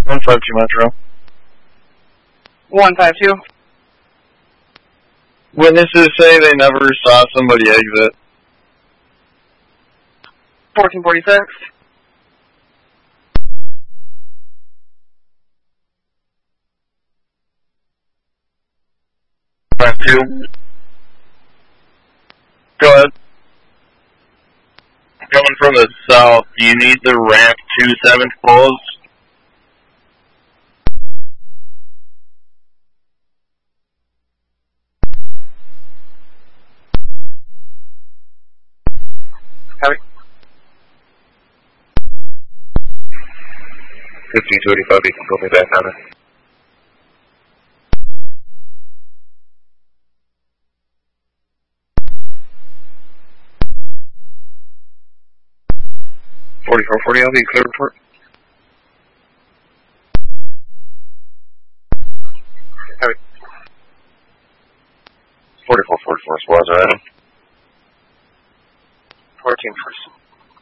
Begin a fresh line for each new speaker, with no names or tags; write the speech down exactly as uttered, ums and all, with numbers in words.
one five two Metro.
one five two.
Witnesses say they never saw somebody exit.
fourteen forty-six.
five two. Go ahead. Coming from the south, do you need the ramp two seven closed?
Copy.
fifteen twenty-five, you can pull me back on it. forty-four forty, I'll be clear report.
Copy.
forty-four forty-four, squads are at him.